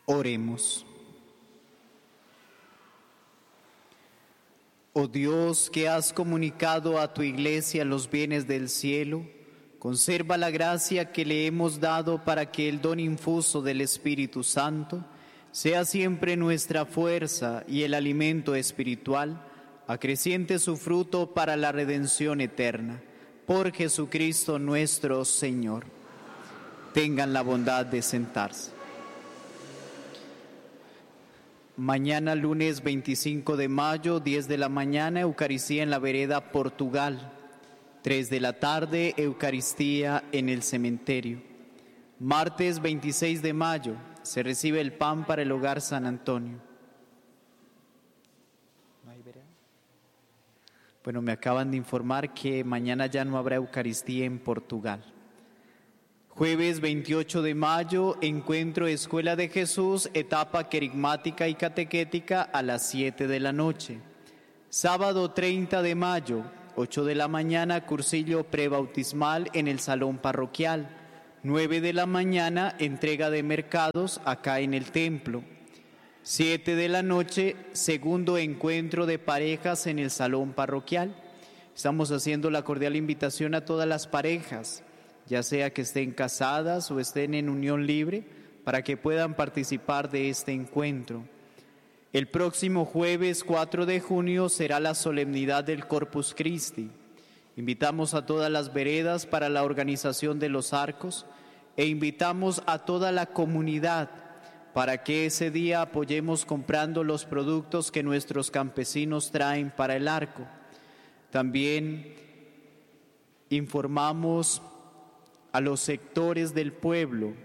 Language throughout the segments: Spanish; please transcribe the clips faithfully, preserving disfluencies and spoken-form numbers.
Oremos. Oh Dios, que has comunicado a tu Iglesia los bienes del cielo, conserva la gracia que le hemos dado para que el don infuso del Espíritu Santo sea siempre nuestra fuerza y el alimento espiritual, acreciente su fruto para la redención eterna. Por Jesucristo nuestro Señor. Tengan la bondad de sentarse. Mañana, lunes veinticinco de mayo, diez de la mañana, Eucaristía en la vereda Portugal. tres de la tarde, Eucaristía en el cementerio. Martes veintiséis de mayo, se recibe el pan para el hogar San Antonio. Bueno, me acaban de informar que mañana ya no habrá Eucaristía en Portugal. Jueves veintiocho de mayo, encuentro Escuela de Jesús, etapa querigmática y catequética a las siete de la noche. Sábado treinta de mayo, ocho de la mañana, cursillo prebautismal en el salón parroquial. nueve de la mañana, entrega de mercados acá en el templo. siete de la noche, segundo encuentro de parejas en el salón parroquial. Estamos haciendo la cordial invitación a todas las parejas, ya sea que estén casadas o estén en unión libre, para que puedan participar de este encuentro. El próximo jueves cuatro de junio será la solemnidad del Corpus Christi. Invitamos a todas las veredas para la organización de los arcos e invitamos a toda la comunidad para que ese día apoyemos comprando los productos que nuestros campesinos traen para el arco. También informamos a los sectores del pueblo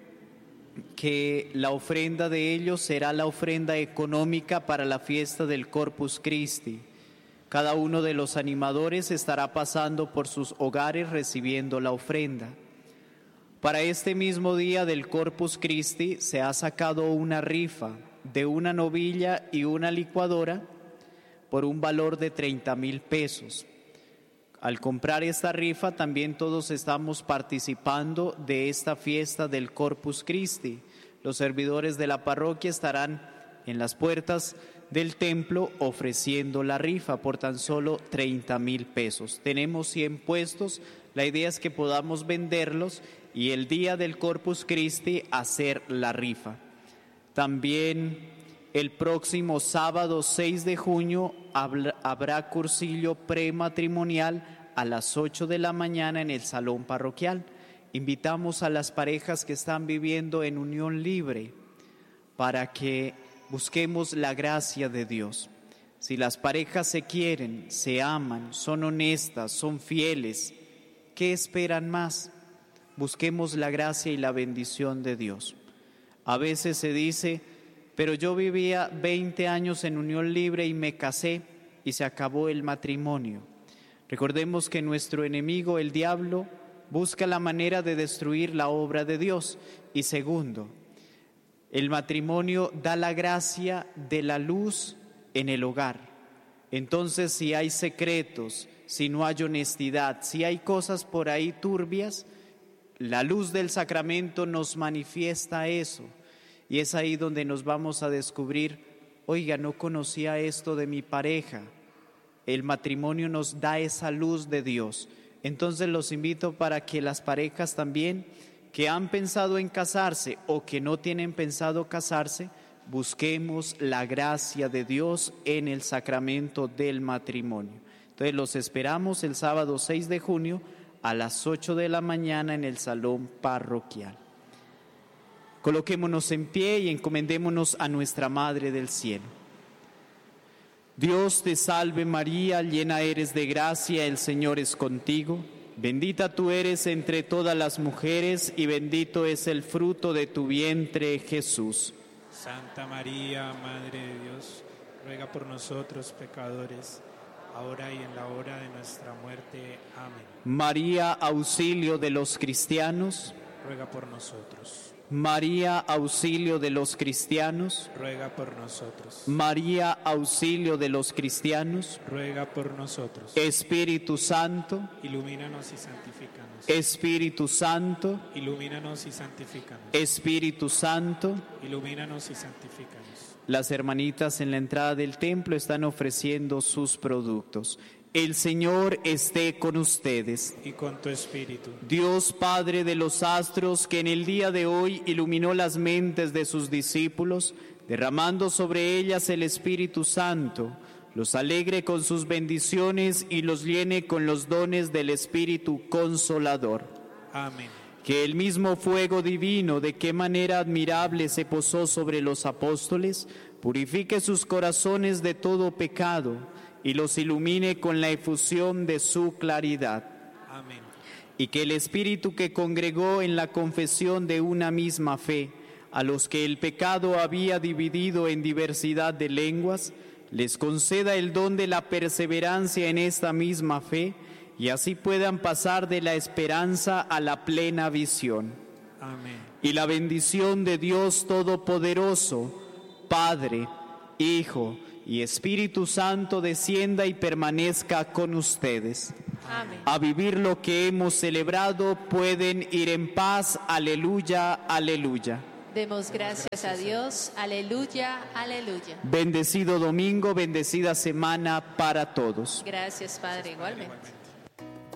que la ofrenda de ellos será la ofrenda económica para la fiesta del Corpus Christi. Cada uno de los animadores estará pasando por sus hogares recibiendo la ofrenda. Para este mismo día del Corpus Christi se ha sacado una rifa de una novilla y una licuadora por un valor de treinta mil pesos. Al comprar esta rifa también todos estamos participando de esta fiesta del Corpus Christi. Los servidores de la parroquia estarán en las puertas del templo ofreciendo la rifa por tan solo treinta mil pesos. Tenemos cien puestos, la idea es que podamos venderlos y el día del Corpus Christi hacer la rifa. También el próximo sábado seis de junio habrá cursillo prematrimonial a las ocho de la mañana en el salón parroquial. Invitamos a las parejas que están viviendo en unión libre para que busquemos la gracia de Dios. Si las parejas se quieren, se aman, son honestas, son fieles, ¿qué esperan más? Busquemos la gracia y la bendición de Dios. A veces se dice, pero yo vivía veinte años en unión libre y me casé y se acabó el matrimonio. Recordemos que nuestro enemigo, el diablo, busca la manera de destruir la obra de Dios. Y segundo, el matrimonio da la gracia de la luz en el hogar. Entonces, si hay secretos, si no hay honestidad, si hay cosas por ahí turbias, la luz del sacramento nos manifiesta eso. Y es ahí donde nos vamos a descubrir, oiga, no conocía esto de mi pareja. El matrimonio nos da esa luz de Dios. Entonces los invito para que las parejas también que han pensado en casarse o que no tienen pensado casarse, busquemos la gracia de Dios en el sacramento del matrimonio. Entonces los esperamos el sábado seis de junio a las ocho de la mañana en el salón parroquial. Coloquémonos en pie y encomendémonos a nuestra Madre del Cielo. Dios te salve María, llena eres de gracia, el Señor es contigo. Bendita tú eres entre todas las mujeres y bendito es el fruto de tu vientre, Jesús. Santa María, Madre de Dios, ruega por nosotros pecadores, ahora y en la hora de nuestra muerte. Amén. María, auxilio de los cristianos, ruega por nosotros. María, auxilio de los cristianos. ruega por nosotros. María, auxilio de los cristianos. Ruega por nosotros. Espíritu Santo, Ilumínanos y santifícanos. Espíritu Santo, Ilumínanos y santifícanos. Espíritu Santo. Ilumínanos y santifícanos. Las hermanitas en la entrada del templo están ofreciendo sus productos. El Señor esté con ustedes. Y con tu espíritu. Dios Padre de los astros, que en el día de hoy iluminó las mentes de sus discípulos, derramando sobre ellas el Espíritu Santo, los alegre con sus bendiciones y los llene con los dones del Espíritu Consolador. Amén. Que el mismo fuego divino, de qué manera admirable se posó sobre los apóstoles, purifique sus corazones de todo pecado y los ilumine con la efusión de su claridad. Amén. Y que el Espíritu que congregó en la confesión de una misma fe, a los que el pecado había dividido en diversidad de lenguas, les conceda el don de la perseverancia en esta misma fe, y así puedan pasar de la esperanza a la plena visión. Amén. Y la bendición de Dios Todopoderoso, Padre, Hijo y Espíritu Santo, descienda y permanezca con ustedes. Amén. A vivir lo que hemos celebrado, pueden ir en paz. Aleluya, aleluya. Demos gracias a Dios. Aleluya, aleluya. Bendecido domingo, bendecida semana para todos. Gracias, Padre, igualmente.